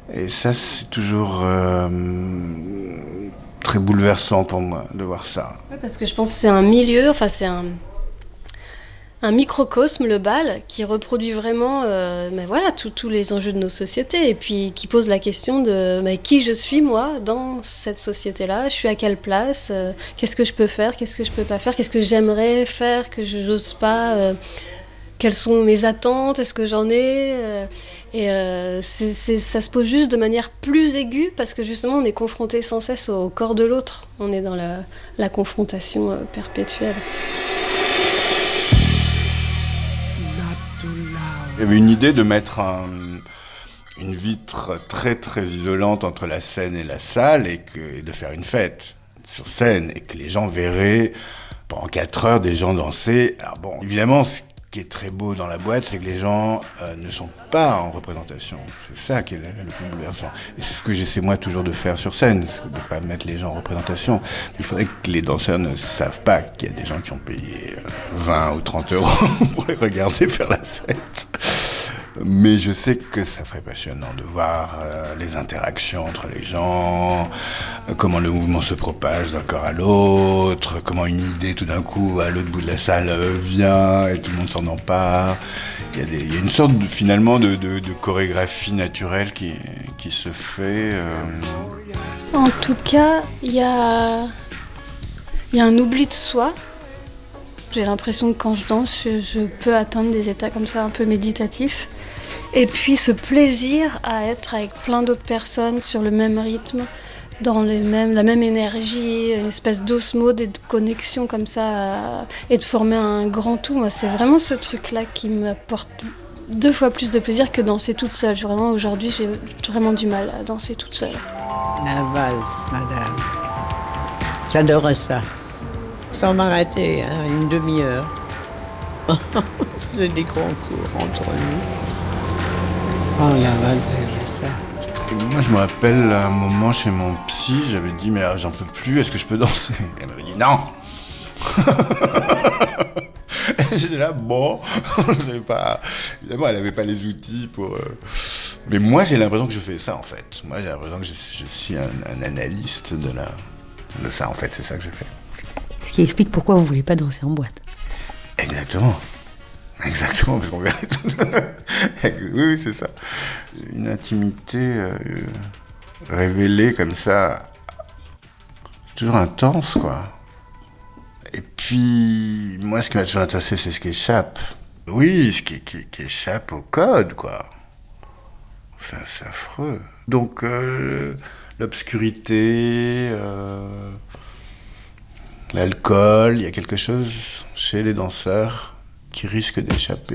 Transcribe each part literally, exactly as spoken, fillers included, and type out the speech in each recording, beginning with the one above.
Et ça, c'est toujours euh, très bouleversant pour moi de voir ça. Ouais, parce que je pense que c'est un milieu, enfin c'est un... un microcosme, le bal, qui reproduit vraiment euh, ben voilà, tous les enjeux de nos sociétés et puis qui pose la question de ben, qui je suis, moi, dans cette société-là. Je suis à quelle place, euh, qu'est-ce que je peux faire, qu'est-ce que je peux pas faire, qu'est-ce que j'aimerais faire, que je n'ose pas, euh, quelles sont mes attentes, est-ce que j'en ai euh, et euh, c'est, c'est, ça se pose juste de manière plus aiguë parce que justement on est confronté sans cesse au corps de l'autre. On est dans la, la confrontation euh, perpétuelle. Il y avait une idée de mettre un, une vitre très très isolante entre la scène et la salle et, que, et de faire une fête sur scène et que les gens verraient pendant quatre heures des gens danser. Alors bon, évidemment, ce qui est très beau dans la boîte, c'est que les gens euh, ne sont pas en représentation. C'est ça qui est le, le plus bouleversant. Et c'est ce que j'essaie moi toujours de faire sur scène, de ne pas mettre les gens en représentation. Il faudrait que les danseurs ne savent pas qu'il y a des gens qui ont payé vingt ou trente euros pour les regarder faire la fête. Mais je sais que ça serait passionnant de voir euh, les interactions entre les gens, euh, comment le mouvement se propage d'un corps à l'autre, comment une idée tout d'un coup à l'autre bout de la salle euh, vient et tout le monde s'en empare. Il y a, des, il y a une sorte de, finalement de, de, de chorégraphie naturelle qui, qui se fait. Euh... En tout cas, il y a, il y a un oubli de soi. J'ai l'impression que quand je danse, je, je peux atteindre des états comme ça un peu méditatifs. Et puis ce plaisir à être avec plein d'autres personnes sur le même rythme, dans les mêmes, la même énergie, une espèce d'osmose et de connexion comme ça, et de former un grand tout. Moi, c'est vraiment ce truc-là qui m'apporte deux fois plus de plaisir que danser toute seule. Vraiment, aujourd'hui, j'ai vraiment du mal à danser toute seule. La valse, madame. J'adorais ça. Sans m'arrêter, hein, une demi-heure. On faisait des concours entre nous. Oh la valse, j'ai ça. Moi, je me rappelle à un moment chez mon psy, j'avais dit, mais là, j'en peux plus, est-ce que je peux danser ? Elle m'avait dit, non. J'étais là, bon, je savais pas. Évidemment, elle n'avait pas les outils pour. Euh... Mais moi, j'ai l'impression que je fais ça, en fait. Moi, j'ai l'impression que je, je suis un, un analyste de, la... de ça, en fait, c'est ça que je fais. Ce qui explique pourquoi vous voulez pas danser en boîte. Exactement. Exactement, parce qu'on verrait tout. Oui, oui, c'est ça. Une intimité euh, révélée comme ça, c'est toujours intense, quoi. Et puis, moi, ce qui m'a toujours intéressé, c'est ce qui échappe. Oui, ce qui, qui, qui échappe au code, quoi. C'est, c'est affreux. Donc, euh, l'obscurité, euh, l'alcool, il y a quelque chose chez les danseurs qui risque d'échapper.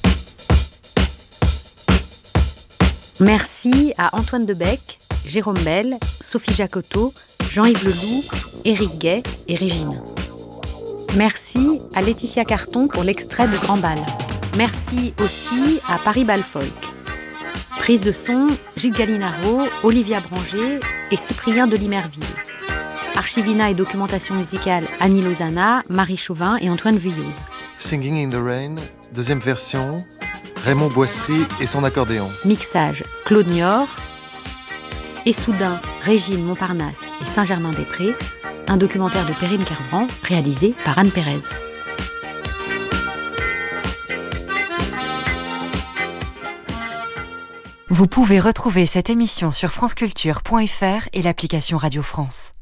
Merci à Antoine Debec, Jérôme Bell, Sophie Jacotot, Jean-Yves Leloup, Éric Gay et Régine. Merci à Laetitia Carton pour l'extrait de Grand Bal. Merci aussi à Paris Bal Folk. Prise de son, Gilles Gallinaro, Olivia Branger et Cyprien de Limerville. Archivina et documentation musicale, Annie Lozana, Marie Chauvin et Antoine Vuilloz. Singing in the Rain, deuxième version, Raymond Boisserie et son accordéon. Mixage, Claude Niort. Et soudain, Régine Montparnasse et Saint-Germain-des-Prés, un documentaire de Perrine Kerbrand réalisé par Anne Pérez. Vous pouvez retrouver cette émission sur franceculture point f r et l'application Radio France.